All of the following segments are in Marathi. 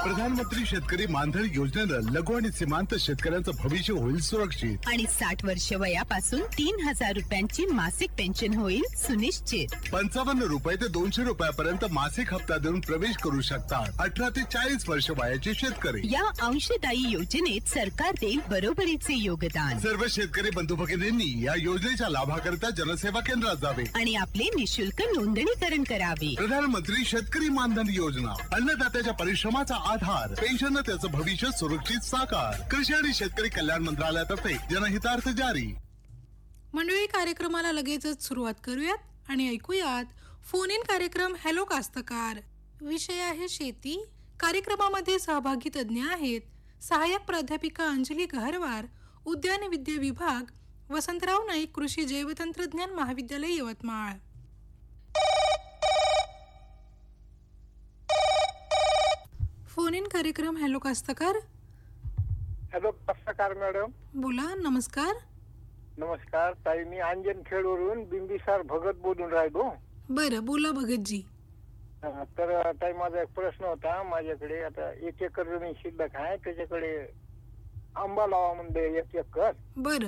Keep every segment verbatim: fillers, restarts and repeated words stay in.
प्रधानमंत्री शेतकरी मानधन योजनेनं लघु आणि सीमांत शेतकऱ्यांचं भविष्य होईल सुरक्षित. आणि साठ वर्ष वयापासून तीन हजार रुपयांची मासिक पेन्शन होईल सुनिश्चित. पंचावन्न रुपये ते दोनशे रुपयापर्यंत मासिक हप्ता देऊन प्रवेश करू शकतात अठरा ते चाळीस वर्ष वयाचे शेतकरी. या अंशदायी योजनेत सरकार देईल बरोबरीचे योगदान. सर्व शेतकरी बंधू भगिनींनी या योजनेच्या लाभाकरिता जनसेवा केंद्रात जावे आणि आपले निशुल्क नोंदणीकरण करावे. प्रधानमंत्री शेतकरी मानधन योजना, अन्नदात्याच्या परिश्रमाचा आधार, पेन्शन त्याचं भविष्य सुरक्षित साकार. कृषी आणि शेतकरी कल्याण मंत्रालयातर्फे जनहितार्थ जारी. मंडळी, कार्यक्रमाला लगेचच सुरुवात करूयात आणि ऐकूयात फोन इन कार्यक्रम हॅलो कास्तकार. विषय आहे शेती. कार्यक्रमामध्ये सहभागी तज्ज्ञ आहेत सहाय्यक प्राध्यापिका अंजली गहरवार, उद्यान विद्या विभाग, वसंतराव नाईक कृषी जैवतंत्रज्ञान महाविद्यालय यवतमाळ. फोन इन कार्यक्रम हॅलो कास्तकार. हॅलो कास्तकार मॅडम. बोला. नमस्कार. नमस्कार ताई, मी अंजनखेडवरून बिंबिसार भगत बोलून राहिलो. बरं, बोला भगतजी. हा, तर ताई माझा एक प्रश्न होता. माझ्याकडे आता एक एकर जमीन शिल्लक आहे, त्याच्याकडे आंबा लावा म्हणजे एक एकर. बरं.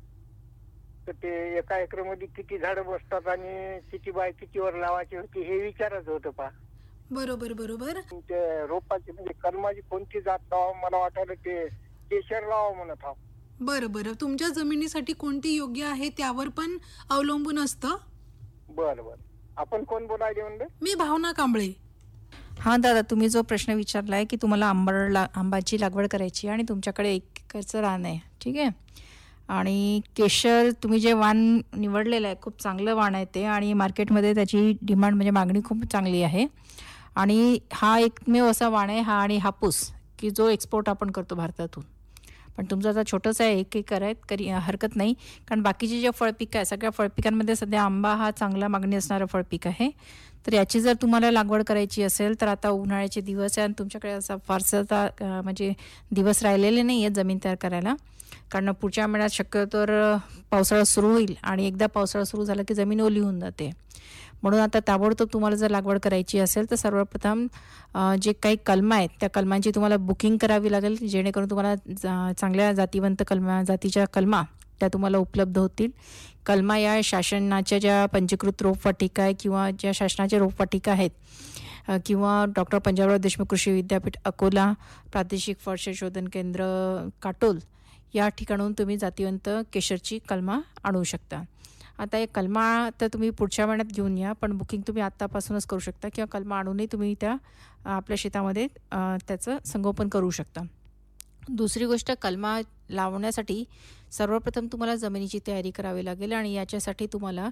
तर ते एका एकर मध्ये किती झाडं बसतात आणि किती बाय कितीवर लावायची होती हे विचारायचं होतं पा. बरोबर बरोबर. ते रोपाची म्हणजे कलमाची कोणती जात लावा, मला वाटायला ते केशर लावा म्हणत हा. बरं बरं. तुमच्या जमिनीसाठी कोणती योग्य आहे त्यावर पण अवलंबून असतं. बरं बरं. आपण कोण बोलायले म्हणले? मी भावना कांबळे. हां दादा, तुम्ही जो प्रश्न विचारलाय की तुम्हाला आंबा ला आंबाची लागवड करायची आणि तुमच्याकडे एक एकरचं रान आहे, ठीक आहे, आणि केशर तुम्ही जे वाण निवडलेलं आहे खूप चांगलं वाण आहे ते, आणि मार्केटमध्ये त्याची डिमांड म्हणजे मागणी खूप चांगली आहे, आणि हा एकमेव असा वाण आहे हा आणि हापूस की जो एक्सपोर्ट आपण करतो भारतातून. पण तुमचं आता छोटंसं आहे, एक एकर आहे, करी हरकत नाही, कारण बाकीचे जे फळपिकं आहे सगळ्या फळपिकांमध्ये सध्या आंबा हा चांगला मागणी असणारं फळपीक आहे. तर याची जर तुम्हाला लागवड करायची असेल तर आता उन्हाळ्याचे दिवस आहे आणि तुमच्याकडे असा फारसा आता म्हणजे दिवस राहिलेले नाही आहेत जमीन तयार करायला, कारण पुढच्या महिन्यात शक्यतो पावसाळा सुरू होईल आणि एकदा पावसाळा सुरू झाला की जमीन ओली होऊन जाते. म्हणून आता ताबडतोब तुम्हाला जर लागवड करायची असेल तर सर्वप्रथम जे काही कलमा आहेत त्या कलमांची तुम्हाला बुकिंग करावी लागेल, जेणेकरून तुम्हाला चांगल्या जातीवंत कलमा जातीच्या कलमा त्या तुम्हाला उपलब्ध होतील. कलमा या शासनाच्या ज्या पंजीकृत रोपवाटिका आहे किंवा ज्या शासनाच्या रोपवाटिका आहेत किंवा डॉक्टर पंजाबराव देशमुख कृषी विद्यापीठ अकोला, प्रादेशिक फळ संशोधन केंद्र काटोल या ठिकाणून तुम्ही जातीवंत केशरची कलमा आणू शकता. आता एक कलमा तर तुम्ही पुढच्या महिन्यात घेऊन या, पण बुकिंग तुम्ही आत्तापासूनच करू शकता किंवा कलमा आणूनही तुम्ही त्या आपल्या शेतामध्ये त्याचं संगोपन करू शकता. दुसरी गोष्ट, कलमा लावण्यासाठी सर्वप्रथम तुम्हाला जमिनीची तयारी करावी लागेल आणि याच्यासाठी तुम्हाला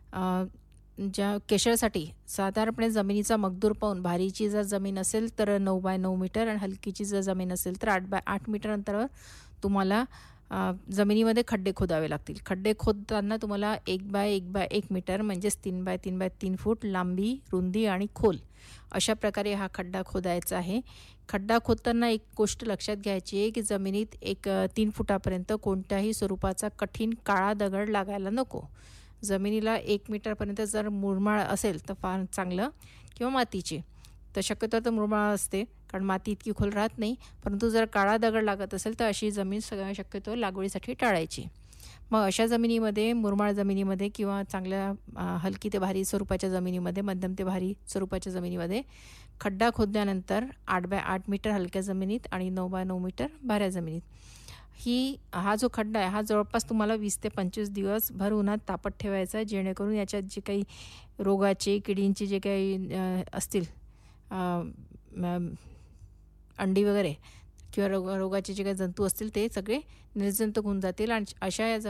ज्या केशरसाठी साधारणपणे जमिनीचा मकदूर पाहून भारीची जर जमीन असेल तर नऊ बाय नऊ मीटर आणि हलकीची जर जमीन असेल तर आठ बाय आठ मीटर अंतरावर तुम्हाला जमिनीमध्ये खड्डे खोदावे लागतील. खड्डे खोदताना तुम्हाला एक बाय एक बाय एक मीटर म्हणजेच तीन बाय तीन बाय तीन फूट लांबी, रुंदी आणि खोल अशा प्रकारे हा खड्डा खोदायचा आहे. खड्डा खोदताना एक गोष्ट लक्षात घ्यायची आहे की जमिनीत एक तीन फुटापर्यंत कोणत्याही स्वरूपाचा कठीण काळा दगड लागायला नको. जमिनीला एक मीटरपर्यंत जर मुरमाळ असेल तर फार चांगलं, किंवा मातीची तर शक्यतो तर मुरमाळ असते कारण माती इतकी खोल राहत नाही, परंतु जर काळा दगड लागत असेल तर अशी जमीन सगळ्या शक्यतो लागवडीसाठी टाळायची. मग अशा जमिनीमध्ये, मुरमाळ जमिनीमध्ये किंवा चांगल्या हलकी ते भारी स्वरूपाच्या जमिनीमध्ये, मध्यम ते भारी स्वरूपाच्या जमिनीमध्ये खड्डा खोदल्यानंतर आठ बाय आठ मीटर हलक्या जमिनीत आणि नऊ बाय नऊ मीटर भाऱ्या जमिनीत ही हा जो खड्डा आहे हा जवळपास तुम्हाला वीस ते पंचवीस दिवस भर उन्हात तापत ठेवायचा, जेणेकरून याच्यात जे काही रोगाचे, किडींचे जे काही असतील अंडी वगैरे किंवा रोग रोगाचे जे काही जंतू असतील ते सगळे निर्जंतुक होऊन जातील आणि अशा या